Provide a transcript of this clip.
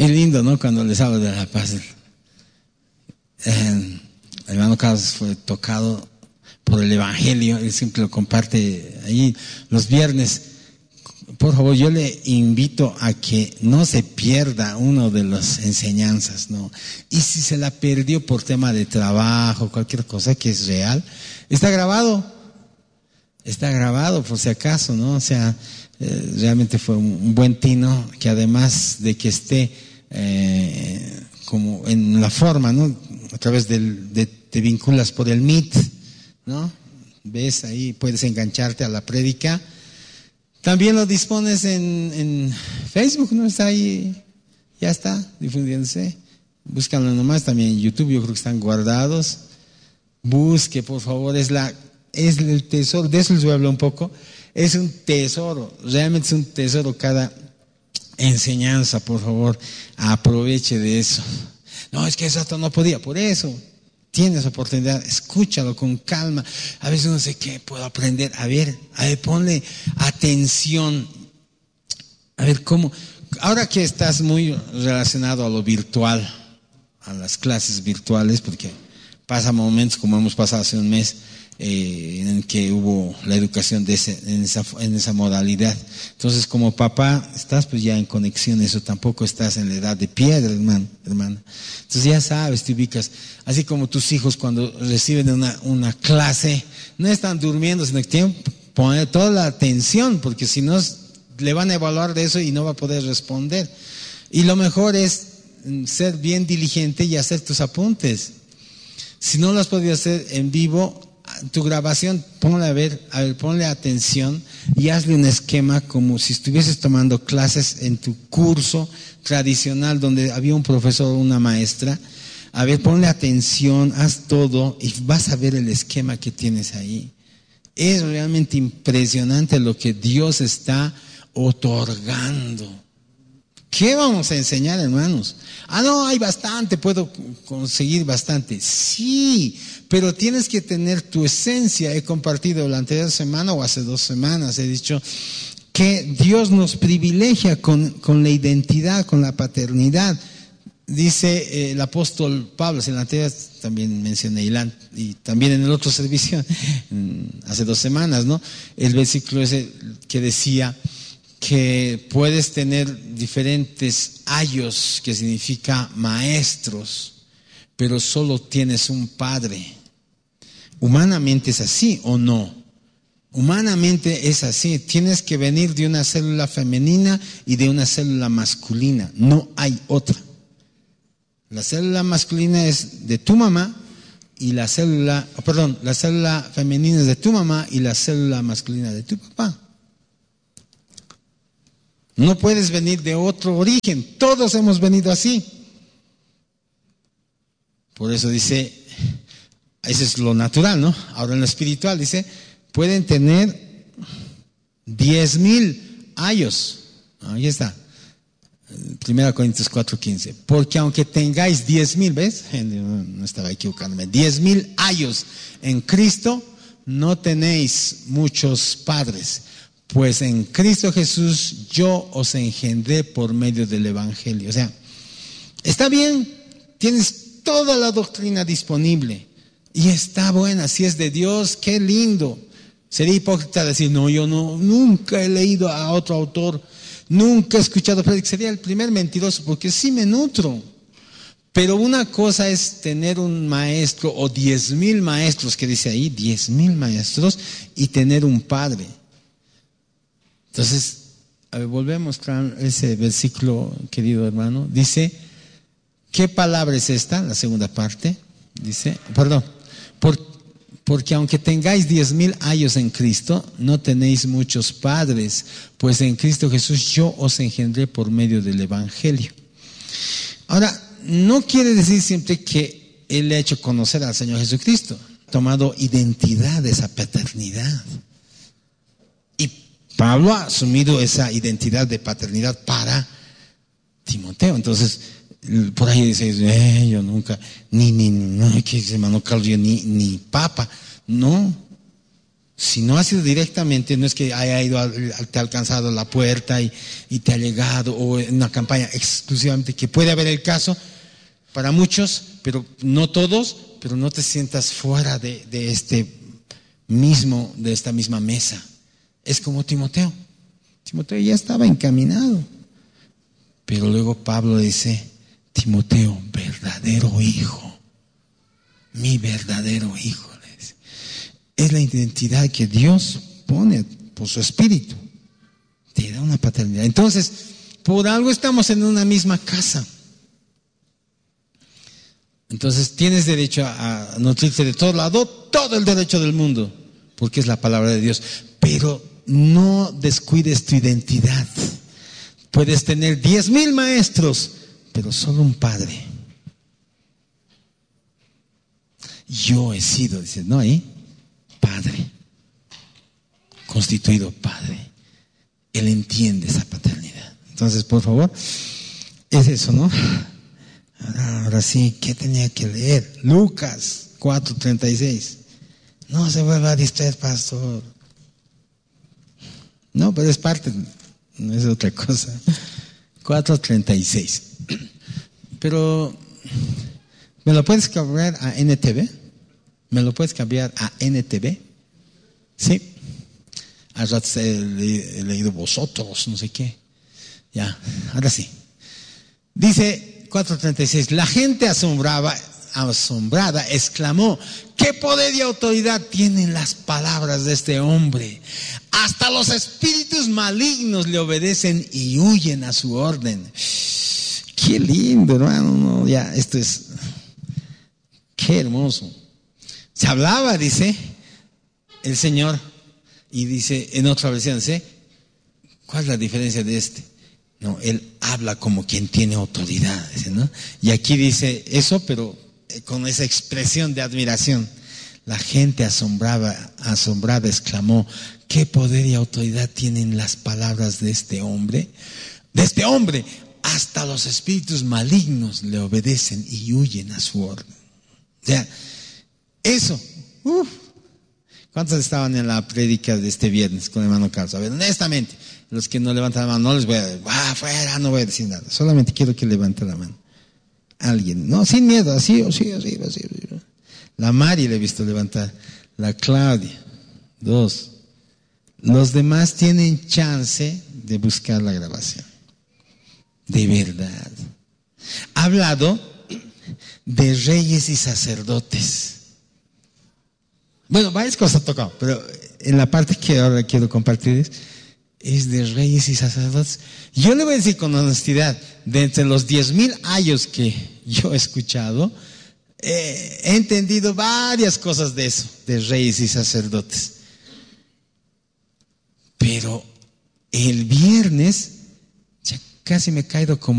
Es lindo, ¿no? Cuando les hablo de la paz. El hermano Carlos fue tocado por el Evangelio, él siempre lo comparte ahí los viernes. Por favor, yo le invito a que no se pierda una de las enseñanzas, ¿no? Y si se la perdió por tema de trabajo, cualquier cosa que es real, está grabado por si acaso, ¿no? O sea, realmente fue un buen tino, que además de que esté como en la forma, ¿no? A través te vinculas por el Meet, ¿no? Ves ahí, puedes engancharte a la prédica. También lo dispones en Facebook, ¿no? Está ahí, ya está difundiéndose. Búscalo nomás, también en YouTube, yo creo que están guardados. Busque, por favor, es el tesoro, de eso les voy a hablar un poco. Es un tesoro, realmente es un tesoro cada enseñanza, por favor, aproveche de eso. No, es que eso no podía, por eso tienes oportunidad, escúchalo con calma. A veces uno dice, ¿qué puedo aprender? A ver, ponle atención. A ver, ¿cómo? Ahora que estás muy relacionado a lo virtual, a las clases virtuales, porque pasa momentos como hemos pasado hace un mes, en que hubo la educación en esa modalidad. Entonces, como papá, estás pues ya en conexión, eso tampoco estás en la edad de piedra, hermana. Entonces ya sabes, te ubicas. Así como tus hijos cuando reciben una clase, no están durmiendo, sino que tienen que poner toda la atención, porque si no, le van a evaluar de eso y no va a poder responder. Y lo mejor es ser bien diligente y hacer tus apuntes. Si no lo has podido hacer en vivo, tu grabación, ponle atención y hazle un esquema como si estuvieses tomando clases en tu curso tradicional donde había un profesor o una maestra. A ver, ponle atención, haz todo y vas a ver el esquema que tienes ahí. Es realmente impresionante lo que Dios está otorgando. ¿Qué vamos a enseñar, hermanos? No, hay bastante, puedo conseguir bastante. Sí, pero tienes que tener tu esencia. He compartido la anterior semana o hace 2 semanas, he dicho que Dios nos privilegia con la identidad, con la paternidad. Dice el apóstol Pablo, en la anterior también mencioné, y también en el otro servicio, hace 2 semanas, ¿no? El versículo ese que decía que puedes tener diferentes ayos, que significa maestros, pero solo tienes un padre. ¿Humanamente es así o no? Humanamente es así. Tienes que venir de una célula femenina y de una célula masculina. No hay otra. La célula masculina es de tu mamá y la célula femenina es de tu mamá y la célula masculina de tu papá. No puedes venir de otro origen. Todos hemos venido así. Por eso dice, eso es lo natural, ¿no? Ahora en lo espiritual dice, pueden tener 10,000 ayos. Ahí está. 1 Corintios 4:15. Porque aunque tengáis 10,000, ¿ves? No estaba equivocándome. 10,000 ayos en Cristo, no tenéis muchos padres. Pues en Cristo Jesús yo os engendré por medio del Evangelio. O sea, está bien, tienes toda la doctrina disponible y está buena, si es de Dios, qué lindo. Sería hipócrita decir, no, yo nunca he leído a otro autor, nunca he escuchado prédicas. Sería el primer mentiroso, porque sí me nutro. Pero una cosa es tener un maestro o 10,000 maestros, que dice ahí, 10,000 maestros, y tener un padre. Entonces, volvemos a ese versículo, querido hermano. Dice, ¿qué palabra es esta? La segunda parte. Dice, porque aunque tengáis 10,000 años en Cristo, no tenéis muchos padres, pues en Cristo Jesús yo os engendré por medio del Evangelio. Ahora, no quiere decir siempre que Él le ha hecho conocer al Señor Jesucristo, ha tomado identidad de esa paternidad. Pablo ha asumido esa identidad de paternidad para Timoteo. Entonces, por ahí dice, yo nunca, ni, que hermano Carlos, yo ni papa. No. Si no ha sido directamente, no es que haya ido, te ha alcanzado la puerta y te ha llegado, o en una campaña exclusivamente, que puede haber el caso para muchos, pero no todos, pero no te sientas fuera de esta misma mesa. Es como Timoteo. Timoteo ya estaba encaminado. Pero luego Pablo dice, Timoteo, verdadero hijo, mi verdadero hijo. Es la identidad que Dios pone por su espíritu. Te da una paternidad. Entonces, por algo estamos en una misma casa. Entonces, tienes derecho a nutrirte de todo lado, todo el derecho del mundo, porque es la palabra de Dios. Pero no descuides tu identidad. Puedes tener 10,000 maestros, pero solo un padre. Yo he sido, dice, ¿no? Ahí. Padre, constituido padre. Él entiende esa paternidad. Entonces, por favor, es eso, ¿no? Ahora sí, ¿qué tenía que leer? Lucas 4:36. No se vuelva a distraer, pastor. No, pero es parte, no es otra cosa. 4:36. Pero, ¿me lo puedes cambiar a NTV? ¿Me lo puedes cambiar a NTV? Sí. Al rato he leído vosotros, no sé qué. Ya, ahora sí. Dice 4:36, la gente asombrada exclamó, ¿qué poder y autoridad tienen las palabras de este hombre? Hasta los espíritus malignos le obedecen y huyen a su orden. Qué lindo, hermano. No, ya, esto es, qué hermoso. Se hablaba, dice el Señor, y dice en otra versión, dice, ¿cuál es la diferencia de este? No, Él habla como quien tiene autoridad, dice, ¿no? Y aquí dice eso, pero con esa expresión de admiración. La gente asombrada exclamó, ¿qué poder y autoridad tienen las palabras de este hombre? De este hombre, hasta los espíritus malignos le obedecen y huyen a su orden. O sea, eso. ¿Cuántos estaban en la prédica de este viernes con el hermano Carlos? A ver, honestamente, los que no levantan la mano, no les voy a decir, fuera, no voy a decir nada. Solamente quiero que levanten la mano. Alguien, no, sin miedo, así. La Mari le he visto levantar. La Claudia. 2. Los demás tienen chance de buscar la grabación. De verdad. Ha hablado de reyes y sacerdotes. Bueno, varias cosas ha tocado, pero en la parte que ahora quiero compartir es de reyes y sacerdotes. Yo le voy a decir con honestidad, de entre los 10,000 años que yo he escuchado, he entendido varias cosas de eso, de reyes y sacerdotes. Pero el viernes ya casi me he caído como